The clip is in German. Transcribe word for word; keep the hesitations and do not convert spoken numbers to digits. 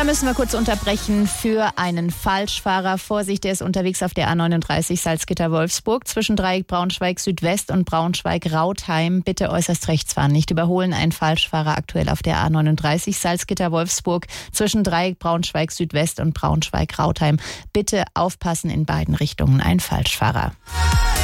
Da müssen wir kurz unterbrechen für einen Falschfahrer. Vorsicht, der ist unterwegs auf der A neununddreißig Salzgitter-Wolfsburg zwischen Dreieck Braunschweig Südwest und Braunschweig-Rautheim. Bitte äußerst rechts fahren, nicht überholen. Ein Falschfahrer aktuell auf der A neununddreißig Salzgitter-Wolfsburg zwischen Dreieck Braunschweig Südwest und Braunschweig-Rautheim. Bitte aufpassen in beiden Richtungen. Ein Falschfahrer.